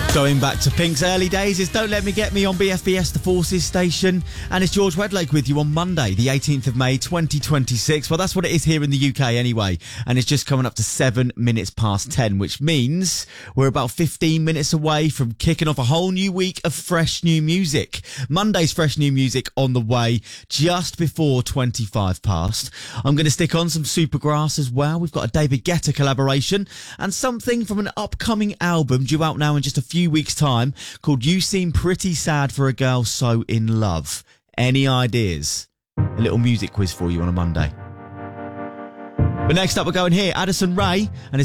Going back to Pink's early days is Don't Let Me Get Me on BFBS, the Forces station. And it's George Wedlake with you on Monday, the 18th of May, 2026. Well, that's what it is here in the UK anyway. And it's just coming up to 7 minutes past 10, which means we're about 15 minutes away from kicking off a whole new week of fresh new music. Monday's fresh new music on the way just before 25 past. I'm going to stick on some Supergrass as well. We've got a David Guetta collaboration and something from an upcoming album due out now in just a few weeks' time called You Seem Pretty Sad for a Girl So In Love. Any ideas? A little music quiz for you on a Monday. But next up, we're going here. Addison Rae and his